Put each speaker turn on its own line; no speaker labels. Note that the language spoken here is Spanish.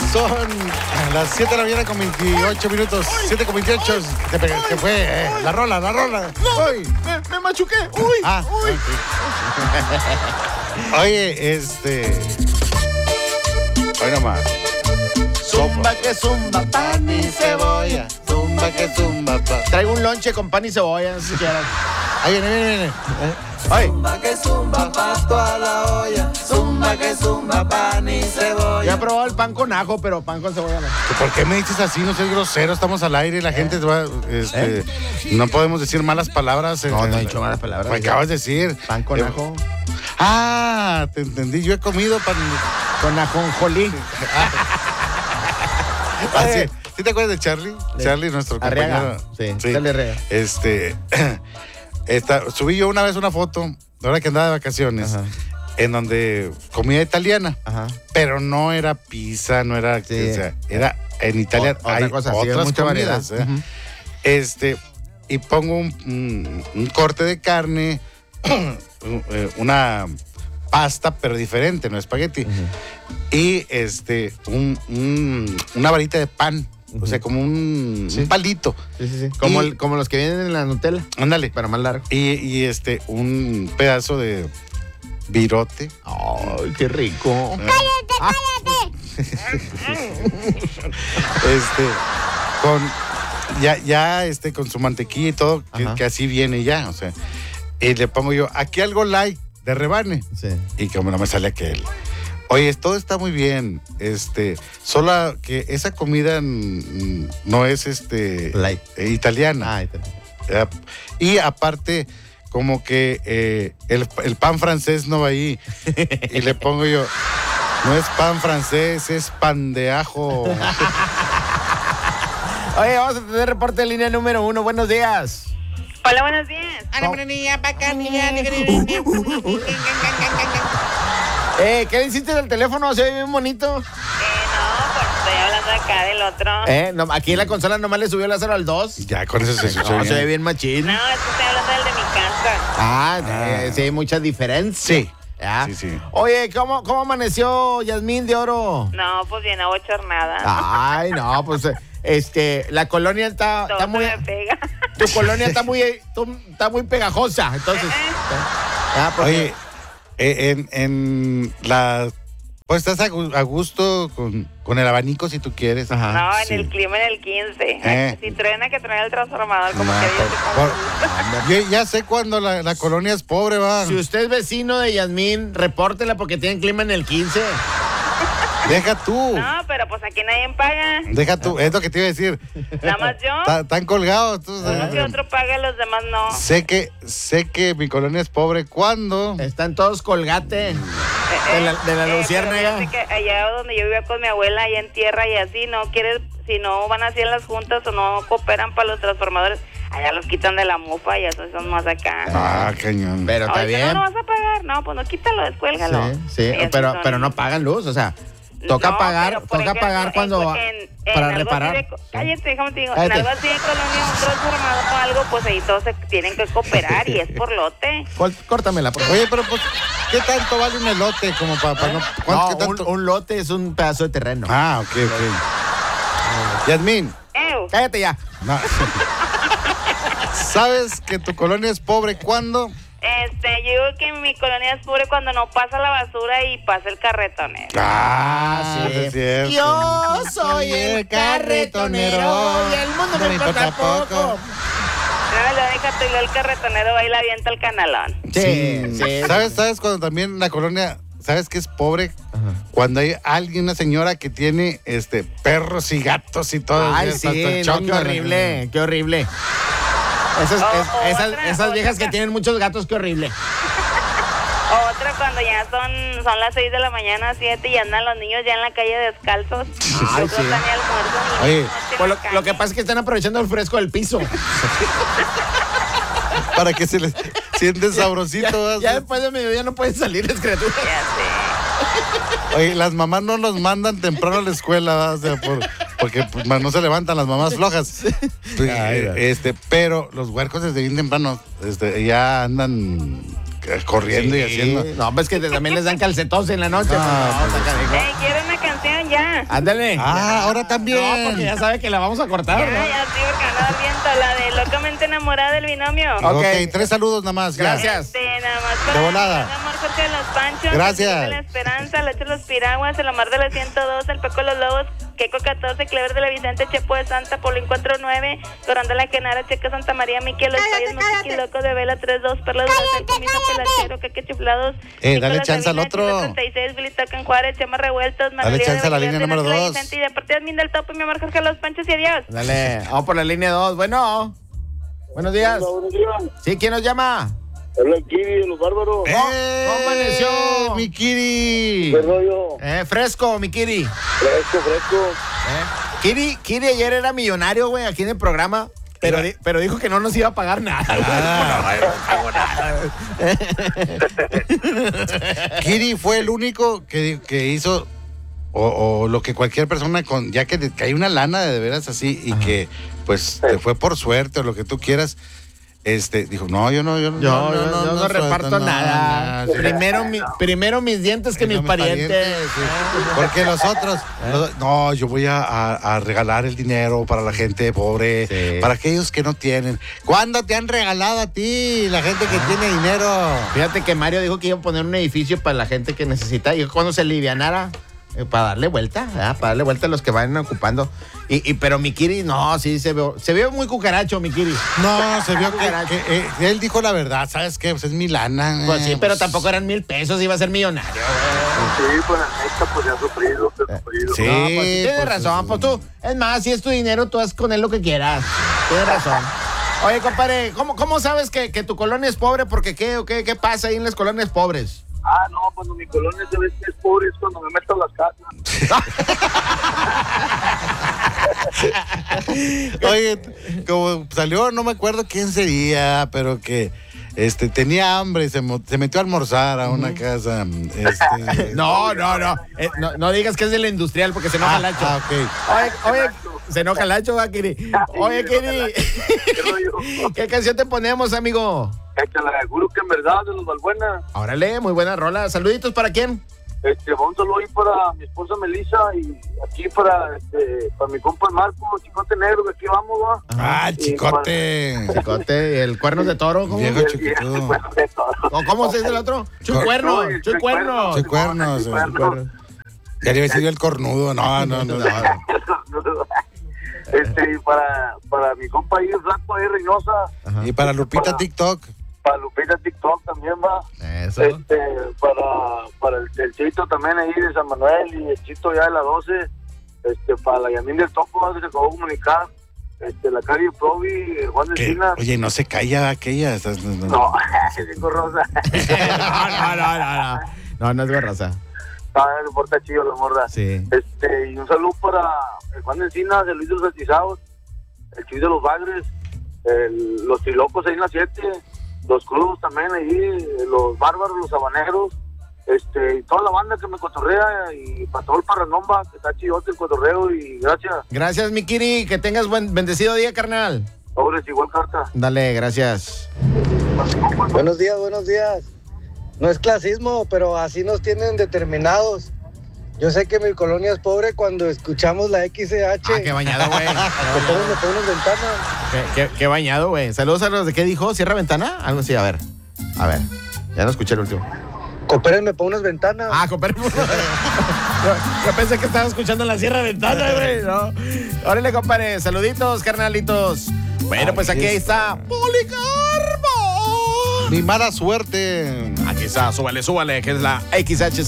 Son las 7 de la mañana con 28 minutos. 7 con 28. ¿Qué fue? La rola.
No,
Uy.
me machuqué. Uy.
Uy. Oye, hoy nomás.
Zumba que zumba, pan y cebolla.
Zumba que zumba,
Traigo un lonche con pan y cebolla, no sé si quieran.
Ahí viene.
Ay.
Zumba que zumba, pasto a la olla. Zumba que zumba, pan y cebolla.
Ya he probado el pan con ajo, pero pan con cebolla no.
¿Por qué me dices así? No seas grosero, estamos al aire y la gente va, no podemos decir malas palabras.
No he dicho malas palabras.
Me acabas de decir.
Pan con ajo.
Te entendí. Yo he comido pan
Con ajonjolí.
¿Sí te acuerdas de Charlie? Charlie, nuestro
Arriaga.
compañero.
Sí. Charlie Arriaga.
Subí yo una vez una foto, ahora que andaba de vacaciones,
Ajá.
en donde comida italiana,
Ajá.
pero no era pizza, no era,
Sí.
o sea, era en Italia
Otra
hay
cosa, sí,
otras
mucha
comidas.
variedad.
Y pongo un corte de carne, una pasta, pero diferente, no espagueti. Y una varita de pan. O sea, como un palito.
Sí.
Y-
Como los que vienen en la Nutella,
Ándale.
pero más largo.
Y un pedazo de virote.
Ay, qué rico.
Con su mantequilla y todo, que así viene ya. O sea, y le pongo yo, aquí algo light de rebane.
Sí.
Y como no me sale aquel. Oye, todo está muy bien. Solo que esa comida no es
Light.
italiana.
Ay,
Y aparte, como que el pan francés no va ahí. Y le pongo yo, no es pan francés, es pan de ajo.
Oye, vamos a tener reporte de línea número 1. Buenos días.
Hola, buenos días.
¿Qué le hiciste del teléfono? ¿Se ve bien bonito?
No, pues estoy hablando acá del otro.
No, aquí en la consola nomás le subió la 0 al 2.
Ya con eso se escuchó
No,
bien.
se ve bien machín.
No, es que estoy hablando del de mi casa.
Sí, hay mucha diferencia.
Sí.
¿Ya?
Sí.
Oye, ¿cómo amaneció Yasmín de Oro?
No, pues bien abochornada.
Ay, no, pues la colonia está
Todo
muy...
me pega.
Tu colonia está muy pegajosa, entonces...
Oye, en la... Pues estás a gusto con el abanico si tú quieres.
Ajá.
No,
Sí.
en el clima en el 15. Si truena, que truena el transformador, como
No,
que yo
Yo ya sé cuando la colonia es pobre, va.
Si usted es vecino de Yasmín, repórtela porque tienen clima en el 15.
Deja tú.
No, pero pues aquí nadie paga.
Deja tú. Es lo que te iba a decir.
Nada más yo.
Están colgados.
Uno que otro paga, los demás no.
Sé que mi colonia es pobre. ¿Cuándo?
Están todos colgate de la luciérnaga.
Pero fíjate que allá donde yo vivía con mi abuela, allá en tierra y así, no quieres, si no van así en las juntas o no cooperan para los transformadores, allá los quitan de la mufa y esos son más acá.
Cañón.
Pero está
Ahorita
bien.
No vas a pagar, no, pues no quítalo, descuélgalo.
Sí,
Y así
pero
son.
no pagan luz, o sea, toca
No,
pagar,
pero, por
toca
ejemplo,
pagar cuando para
algo
reparar.
así cállate, déjame te digo,
Cállate.
en algo así de colonia, un transformador o algo, pues ahí todos se tienen que cooperar y es por lote.
Córtamela, por favor.
Oye, pero pues, ¿qué tanto vale un elote como para no?
No,
¿Qué tanto?
un lote es un pedazo de terreno.
Ok. Yasmín,
Cállate ya.
no. ¿Sabes que tu colonia es pobre cuándo?
Yo digo que mi colonia es pobre cuando no pasa la basura y pasa el carretonero.
Sí, es cierto.
Yo soy el carretonero y el mundo me importa poco.
No, lo déjate y luego el carretonero va y la avienta al canalón.
Sí.
¿Sabes cuando también la colonia, sabes que es pobre? Cuando hay una señora que tiene perros y gatos y todo.
Ay,
hasta
sí,
el
no,
chongo,
qué horrible, qué horrible. Esas viejas que tienen muchos gatos, qué horrible.
Otra cuando ya son las 6 de la mañana, 7 y andan los niños ya en la calle descalzos.
Ay,
Otros
sí.
están ni almuerzan y
Oye,
no
Pues
tienen
lo que
caña.
pasa es que están aprovechando el fresco del piso.
para que se les sienten sabrosito.
Ya después de mediodía no pueden salir las criaturas.
Ya sé.
Oye, las mamás no los mandan temprano a la escuela, ¿verdad? O sea, porque pues, no se levantan las mamás flojas. Pero los huercos desde bien temprano ya andan corriendo y haciendo.
No, pues que también les dan calcetón en la noche.
Ah,
pues, no,
pues,
saca de-
Quiero una canción ya.
Ándale.
ahora también.
No, porque ya sabe que la vamos a cortar,
Ya,
¿no?
ya sí, porque andaba viendo la de Locamente Enamorada del Binomio.
Ok.
Ok, 3 saludos nada más. ya.
Gracias.
Nada más
De
para
volada.
mi amor Jorge de los Panchos,
Gracias.
el de la Esperanza, el Ocho de los Piraguas, el Omar de la 102, el Paco de los Lobos, Keco 14, Clever de la Vicente, Chepo de Santa, Polín 49, Dorando la Genara, Checa Santa María, Miki Los Payos, Musiqui Loco de Vela 32, Perla de Brasil, Comiso Pelachero, Caque Chiflados,
dale chance al otro.
36, Billy Tocan Juárez, Chema Revueltos,
Dale chance a la línea número 2.
Y de parte de Admin del Topo, mi amor Jorge de los Panchos y adiós.
Dale, vamos por la línea 2. Bueno, buenos días.
Hola, buenos días.
Sí, ¿quién nos llama?
Habla Kiri de los Bárbaros.
¿Cómo amaneció?
Mi Kiri.
¿Qué rollo?
Fresco, mi Kiri.
Fresco.
Kiri ayer era millonario, güey, aquí en el programa. Pero dijo que no nos iba a pagar nada.
Kiri fue el único que hizo o lo que cualquier persona con, ya que hay una lana de veras así y que pues te fue por suerte o lo que tú quieras, dijo, no, yo no
reparto nada.
sí.
Primero mis dientes que mis parientes.
Sí. Porque los otros, no, yo voy a regalar el dinero para la gente pobre,
Sí.
para aquellos que no tienen. ¿Cuándo te han regalado a ti la gente que tiene dinero?
Fíjate que Mario dijo que iba a poner un edificio para la gente que necesita. Y cuando se alivianara, para darle vuelta, ¿verdad? Para darle vuelta a los que van ocupando. Pero mi Kiri, no, sí, se vio muy cucaracho, mi Kiri.
No, se vio que él dijo la verdad, ¿sabes qué? Pues es mi lana.
Pues sí, pero tampoco eran 1,000 pesos, iba a ser millonario.
Sí, pues la neta, pues ya he sufrido.
Sí.
No, pues sí, tienes
pues,
razón, pues tú, es más, si es tu dinero, tú haz con él lo que quieras. Tienes razón. Oye, compadre, ¿cómo sabes que tu colonia es pobre? Porque ¿qué pasa ahí en las colonias pobres?
No, cuando mi colonia se ve que es pobre es cuando me meto a las casas.
Oye, como salió, no me acuerdo quién sería, pero que tenía hambre y se metió a almorzar a una casa.
No digas que es de la industrial porque se enoja el hacho.
Ok.
Oye, se enoja el hacho, ¿va, Kiri? Oye, Kiri, ¿qué canción te ponemos, amigo?
Échala, juro que en verdad de los Balbuena.
Órale, muy buena rola. Saluditos, ¿para quién?
Un saludo ahí para mi esposa Melissa y aquí para mi compa Marco, Chicote Negro, que aquí vamos, va.
Chicote.
Chicote, el cuernos de toro, ¿cómo?
Viejo chiquito.
¿O cómo se dice el otro? Chucuerno.
Chucuernos. Ya le iba a decir el cornudo. No.
Y para mi compa ahí, Flaco ahí, Reynosa.
Y para Lupita TikTok.
Para Lupita TikTok también va.
Eso.
Para el Chito también ahí de San Manuel y el Chito ya de la 12. Para la Yamín del Topo, que se acabó de comunicar. La Cari Provi, Juan de Encinas.
Oye, no se calla aquella.
No, es Rosa.
No es Rosa.
No importa chido la morra.
Sí.
Y un saludo para el Juan de Encinas, el Luis de los Saltizados, el Chuy de los Bagres, los Trilocos ahí en la 7, los Crudos también ahí, los Bárbaros, los Habaneros, y toda la banda que me cotorrea y para todo el Parranomba, que está chidote el cotorreo y gracias.
Gracias, mi Kiri, que tengas bendecido día, carnal.
Pobres, igual carta.
Dale, gracias.
Buenos días. No es clasismo, pero así nos tienen determinados. Yo sé que mi colonia es pobre cuando escuchamos la XH.
Qué bañado, güey.
Me pongo unas ventanas.
Qué bañado, güey. Saludos a los de qué dijo, ¿cierra ventana? Algo así, a ver. Ya no escuché el último.
Coopérenme por unas ventanas.
Coopérenme. Yo pensé que estaba escuchando la Sierra Ventana, güey, ¿no? Órale, compadre, saluditos, carnalitos. Bueno, pues aquí está Policarpo.
Mi mala suerte.
Aquí está, súbale, que es la XH.